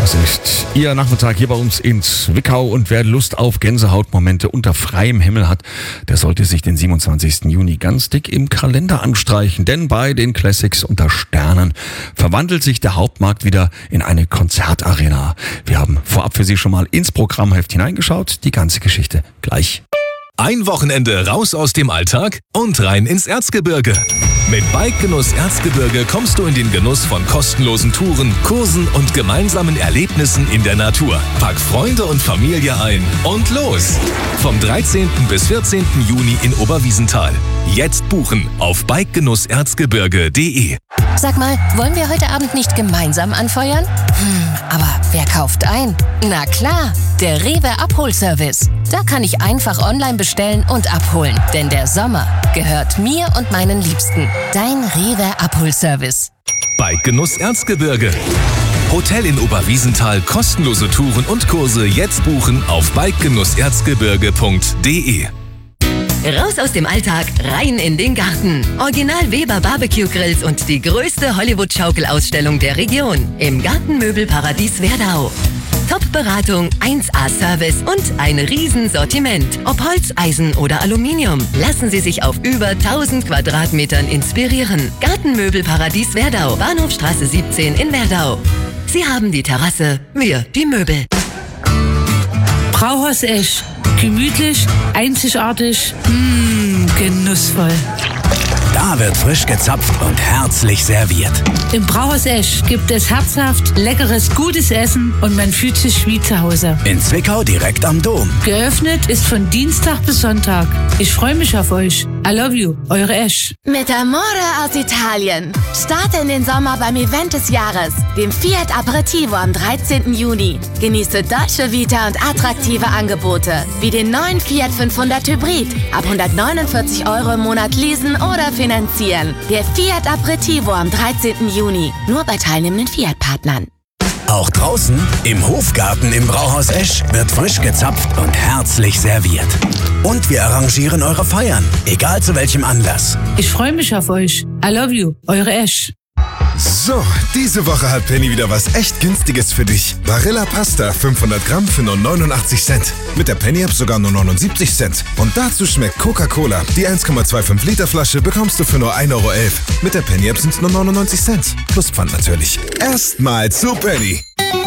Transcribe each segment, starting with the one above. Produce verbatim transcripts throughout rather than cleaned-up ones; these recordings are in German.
Das ist Ihr Nachmittag hier bei uns in Zwickau und wer Lust auf Gänsehautmomente unter freiem Himmel hat, der sollte sich den siebenundzwanzigsten Juni ganz dick im Kalender anstreichen, denn bei den Classics unter Sternen verwandelt sich der Hauptmarkt wieder in eine Konzertarena. Wir haben vorab für Sie schon mal ins Programmheft hineingeschaut, die ganze Geschichte gleich. Ein Wochenende raus aus dem Alltag und rein ins Erzgebirge. Mit Bike-Genuss Erzgebirge kommst du in den Genuss von kostenlosen Touren, Kursen und gemeinsamen Erlebnissen in der Natur. Pack Freunde und Familie ein und los! Vom dreizehnten bis vierzehnten Juni in Oberwiesenthal. Jetzt buchen auf bikegenuss erzgebirge punkt de. Sag mal, wollen wir heute Abend nicht gemeinsam anfeuern? Hm, aber wer kauft ein? Na klar, der Rewe Abholservice. Da kann ich einfach online bestellen und abholen. Denn der Sommer gehört mir und meinen Liebsten. Dein Rewe Abholservice. Bike-Genuss Erzgebirge. Hotel in Oberwiesenthal, kostenlose Touren und Kurse jetzt buchen auf bikegenuss erzgebirge punkt de. Raus aus dem Alltag, rein in den Garten. Original Weber Barbecue Grills und die größte Hollywood-Schaukelausstellung der Region im Gartenmöbelparadies Werdau. Top-Beratung, eins A Service und ein Riesensortiment. Ob Holz, Eisen oder Aluminium. Lassen Sie sich auf über tausend Quadratmetern inspirieren. Gartenmöbelparadies Werdau, Bahnhofstraße siebzehn in Werdau. Sie haben die Terrasse, wir die Möbel. Brauhaus Esch. Gemütlich, einzigartig, mmh, genussvoll. Da wird frisch gezapft und herzlich serviert. Im Brauhaus Esch gibt es herzhaft, leckeres, gutes Essen und man fühlt sich wie zu Hause. In Zwickau direkt am Dom. Geöffnet ist von Dienstag bis Sonntag. Ich freue mich auf euch. I love you, eure Esch. Mit Amore aus Italien. Starte in den Sommer beim Event des Jahres, dem Fiat Aperitivo am dreizehnten Juni. Genieße deutsche Vita und attraktive Angebote, wie den neuen Fiat fünfhundert Hybrid. Ab hundertneunundvierzig Euro im Monat leasen oder finanzieren. Der Fiat Aperitivo am dreizehnten Juni. Nur bei teilnehmenden Fiat-Partnern. Auch draußen, im Hofgarten im Brauhaus Esch, wird frisch gezapft und herzlich serviert. Und wir arrangieren eure Feiern, egal zu welchem Anlass. Ich freue mich auf euch. I love you, eure Esch. So, diese Woche hat Penny wieder was echt Günstiges für dich. Barilla Pasta fünfhundert Gramm für nur neunundachtzig Cent. Mit der Penny-App sogar nur neunundsiebzig Cent. Und dazu schmeckt Coca-Cola. Die eins Komma fünfundzwanzig Liter Flasche bekommst du für nur ein Euro elf. Mit der Penny-App sind es nur neunundneunzig Cent. Plus Pfand natürlich. Erstmal zu Penny.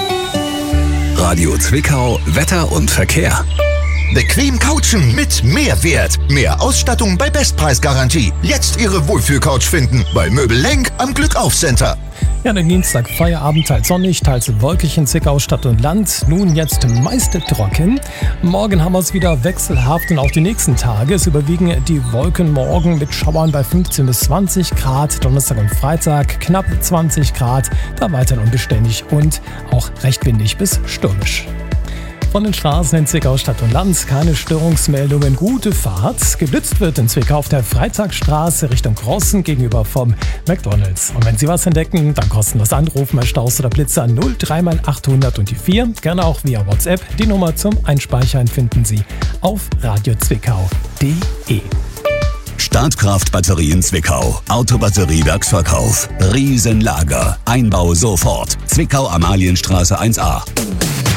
Radio Zwickau, Wetter und Verkehr. Bequem couchen mit Mehrwert. Mehr Ausstattung bei Bestpreisgarantie. Jetzt Ihre Wohlfühlcouch finden bei Möbel Lenk am Glückauf-Center. Ja, den Dienstag Feierabend, teils sonnig, teils wolkig in Zwickau, Stadt und Land. Nun jetzt meist trocken. Morgen haben wir es wieder wechselhaft und auch die nächsten Tage. Es überwiegen die Wolken morgen mit Schauern bei fünfzehn bis zwanzig Grad. Donnerstag und Freitag knapp zwanzig Grad. Da weiterhin unbeständig und auch recht windig bis stürmisch. Von den Straßen in Zwickau, Stadt und Land keine Störungsmeldungen, gute Fahrt. Geblitzt wird in Zwickau auf der Freitagsstraße Richtung Crossen gegenüber vom McDonalds. Und wenn Sie was entdecken, dann kostenlos anrufen bei Staus oder Blitzer null drei mal achthundert und die vier. Gerne auch via WhatsApp. Die Nummer zum Einspeichern finden Sie auf radiozwickau punkt de. Startkraft Batterien Zwickau. Autobatteriewerksverkauf. Riesenlager. Einbau sofort. Zwickau Amalienstraße eins a.